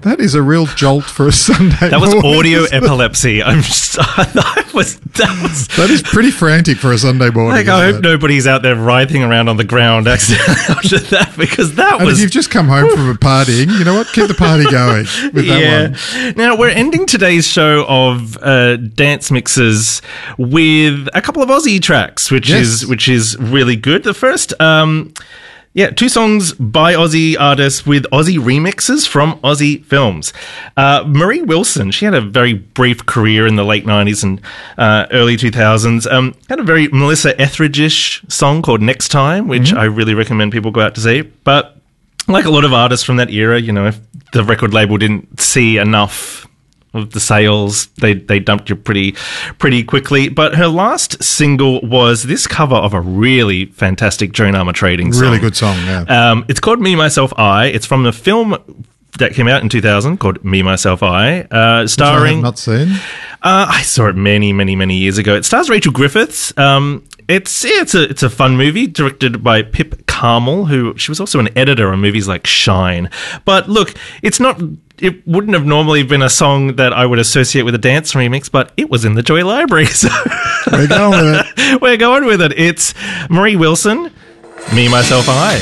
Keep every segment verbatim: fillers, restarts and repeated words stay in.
That is a real jolt for a Sunday That was morning. audio epilepsy. I'm just, that was, that was, That is pretty frantic for a Sunday morning. like, I isn't hope it? nobody's out there writhing around on the ground accidentally after that, because that And was... if you've just come home from a partying, you know what? Keep the party going with that one. Now, we're ending today's show of uh, dance mixes with a couple of Aussie tracks, which Yes. is which is really good. The first... Um, Yeah, two songs by Aussie artists with Aussie remixes from Aussie films. Uh, Marie Wilson, she had a very brief career in the late nineties and uh, early two thousands. Um, had a very Melissa Etheridge-ish song called Next Time, which Mm-hmm. I really recommend people go out to see. But like a lot of artists from that era, you know, if the record label didn't see enough of the sales, they they dumped you pretty pretty quickly. But her last single was this cover of a really fantastic Joan Armatrading song. Really good song, yeah. Um, it's called Me, Myself, I. It's from the film that came out in two thousand called Me, Myself, I, uh, Which I have starring... not seen. Uh, I saw it many, many, many years ago. It stars Rachel Griffiths. Um, it's yeah, it's a it's a fun movie directed by Pip Carmel, who she was also an editor on movies like Shine. But look, it's not. It wouldn't have normally been a song that I would associate with a dance remix, but it was in the Joy Library, so We're going with it. we're going with it. It's Marie Wilson, Me, Myself, I.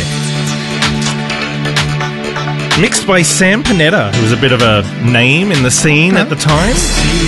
Mixed by Sam Panetta, who was a bit of a name in the scene at the time.